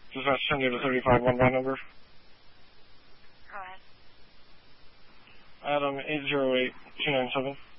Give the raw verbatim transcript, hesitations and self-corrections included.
Dispatch, send you the thirty-five one by number. Go ahead. Adam eight zero eight two nine seven.